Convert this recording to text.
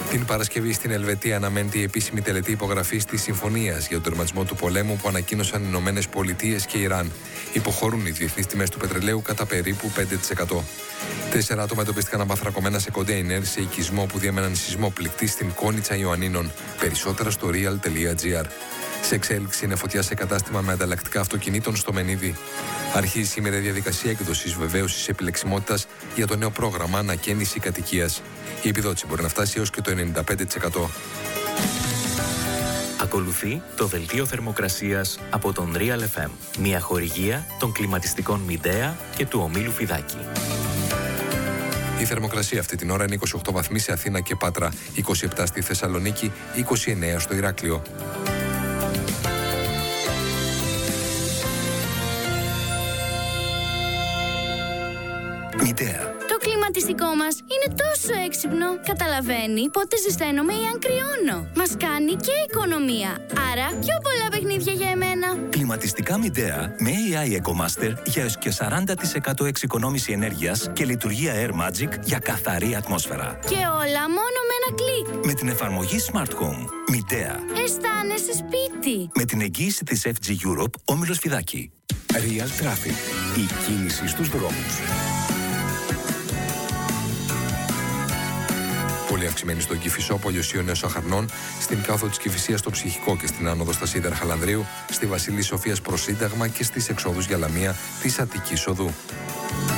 Την Παρασκευή στην Ελβετία αναμένεται η επίσημη τελετή υπογραφής της συμφωνίας για τον τερματισμό του πολέμου που ανακοίνωσαν οι Ηνωμένες Πολιτείες και Ιράν. Υποχωρούν οι διεθνείς τιμές του πετρελαίου κατά περίπου 5%. 4 άτομα εντοπίστηκαν απαθρακωμένα σε κοντέινερ σε οικισμό που διέμεναν σεισμό πληκτή στην Κόνιτσα Ιωαννίνων. Περισσότερα στο real.gr. Σε εξέλιξη είναι φωτιά σε κατάστημα με ανταλλακτικά αυτοκινήτων στο Μενίδη. Αρχίζει σήμερα η διαδικασία έκδοσης βεβαίωσης επιλεξιμότητας για το νέο πρόγραμμα ανακαίνιση κατοικίας. Η επιδότηση μπορεί να φτάσει έως και το 95%. Ακολουθεί το δελτίο θερμοκρασίας από τον Real FM. Μια χορηγία των κλιματιστικών Midea και του ομίλου Φιδάκη. Η θερμοκρασία αυτή την ώρα είναι 28 βαθμοί σε Αθήνα και Πάτρα, 27 στη Θεσσαλονίκη, 29 στο Ηράκλειο. Midea. Το κλιματιστικό μας είναι τόσο έξυπνο. Καταλαβαίνει πότε ζεσταίνομαι ή αν κρυώνω. Μας κάνει και οικονομία. Άρα πιο πολλά παιχνίδια για εμένα. Κλιματιστικά Midea με AI EcoMaster για έως και 40% εξοικονόμηση ενέργειας και λειτουργία Air Magic για καθαρή ατμόσφαιρα. Και όλα μόνο με ένα κλικ. Με την εφαρμογή Smart Home. Midea. Αισθάνεσαι σπίτι. Με την εγγύηση της FG Europe, όμιλος Φιδάκη. Real Traffic. Η κίνηση στους δρόμους. Πολύ αυξημένη στον Κηφισό, Πολιοσίων έως Αχαρνών, στην κάθοδο της Κηφισίας στο Ψυχικό και στην άνοδο στα Σίδερα Χαλανδρίου, στη Βασιλής Σοφίας προς Σύνταγμα και στις εξόδους για Λαμία της Αττικής Οδού.